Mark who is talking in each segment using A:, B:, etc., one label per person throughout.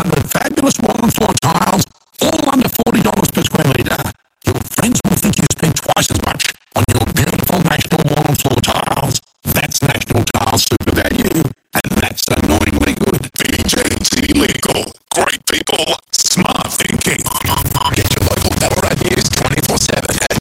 A: with fabulous wall and floor tiles, all under $40 per square metre. Your friends will think you spend twice as much on your beautiful National wall and floor tiles. That's National Tiles Super Value, and that's annoyingly good. VJT Legal. Great people. Smart thinking. Get your local Ballarat news 24/7 at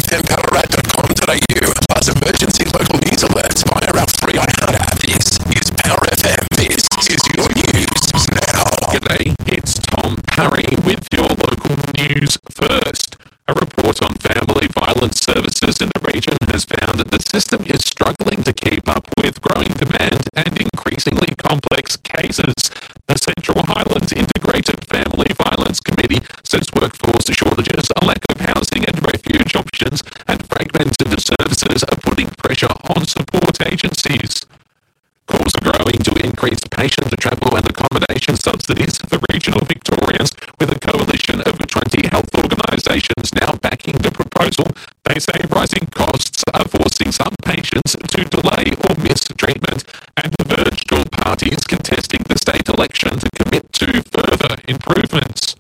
A: powerfmballarat.com.au. Plus emergency local news alerts via our free iHeart app. This is Power FM. This is your news now.
B: G'day, it's Tom Parry with your local news first. A report on family violence services in the region has found that the system is struggling to keep up with growing demand and increasingly complex cases. The Central Highlands Integrated Family Violence Committee says workforce shortages, a lack of housing and refuge options, and fragmented services are putting pressure on support agencies. Calls are growing to increase patient travel and accommodation subsidies for regional Victorians, with a coalition of 20 health organisations now backing the proposal. They say rising costs are forcing some patients to delay or miss treatment, and have urged all parties contesting the state election to commit to further improvements.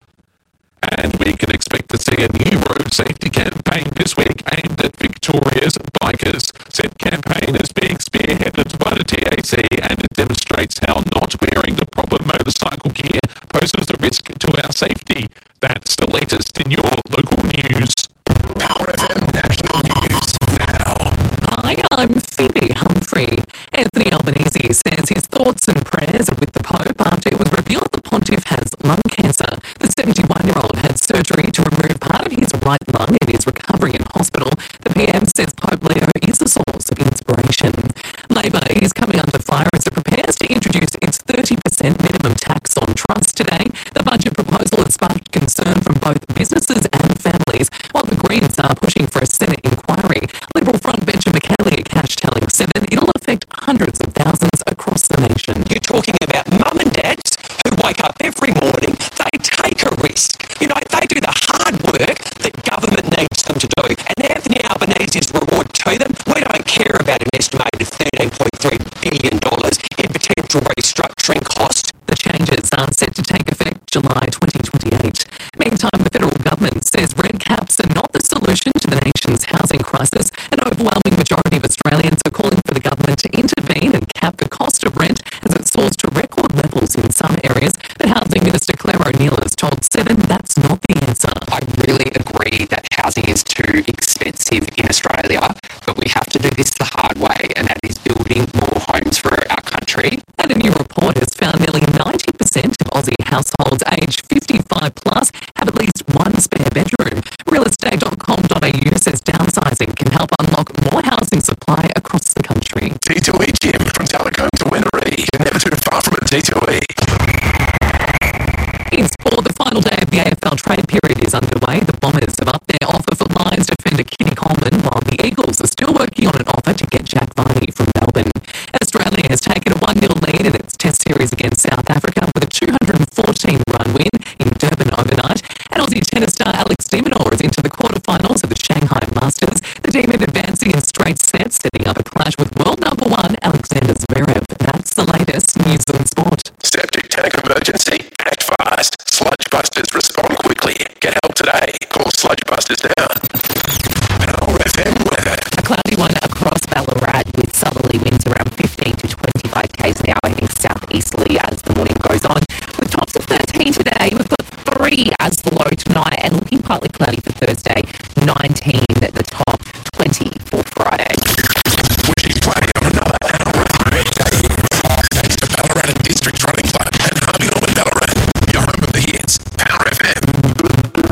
B: And we can expect to see a new road safety campaign this week aimed at Victoria's bikers. Said campaign is being spearheaded by the TAC, and it demonstrates how not wearing the proper motorcycle gear poses a risk to our safety. That's the latest in your local news.
A: Power FM National News now.
C: Hi, I'm Phoebe Humphrey. Anthony Albanese says his thoughts and prayers are with the Pope after it was revealed the Pontiff has lung cancer. The 71-year-old had surgery to remove part of his right lung and is recovering in hospital. The PM says Pope Leo is a source of inspiration. Labor is coming under fire as it prepares to introduce its 30% minimum tax on trust today. The budget proposal has sparked concern from both businesses and families, while the Greens are pushing for a Senate inquiry. Liberal frontbencher Michaelia Cash telling Seven it'll affect hundreds of thousands across the nation.
D: You're talking about mum and dads who wake up every morning, they take a risk. You know, they do the hard work that government needs them to do. And Anthony Albanese's reward to them, we don't care about an estimated $13.3 billion in potential restructuring costs.
C: The changes are set to take effect July 2028. Meantime, the federal government says rent caps are not the solution to the nation's housing crisis. An overwhelming majority of Australians are calling for the government to intervene and cap the cost of rent as it soars to record levels in some areas. But Housing Minister Claire O'Neil has told Seven that's not the answer.
D: I really agree that housing is too expensive in Australia, but we have to do this the hard way, and that is building more homes for our country.
C: And a new report has found nearly 90% of Aussie households aged 55 plus have at least one spare bedroom. Realestate.com.au says downsizing can help unlock more housing supply across the country.
A: T2E Gym from Telecom to Winnery. You're never too far from a T2E.
C: In sport, the final day of the AFL trade period is underway. The Bombers have upped their offer for Lions defender Kenny Coleman, while the Eagles are still working on an offer to get Jack Varney from Melbourne. Australia has taken a 1-0 lead in its test series against South Africa with a 214-run win in Durban overnight. And Aussie tennis star Alex de Minaur is into the quarterfinals of the Shanghai Masters. The team is advancing in straight sets, setting up a clash with world number one Alexander Zverev. That's the latest news and sport.
A: Septic tank emergency? Act fast. Sludge Busters respond quickly. Get help today. Call Sludge Busters now. Power FM weather.
E: A cloudy one across Ballarat with southerly winds around 15 to 25 k's an hour heading southeasterly as the morning goes on. With tops of 13 today, we've got 3 as the low tonight and looking partly cloudy for Thursday, 19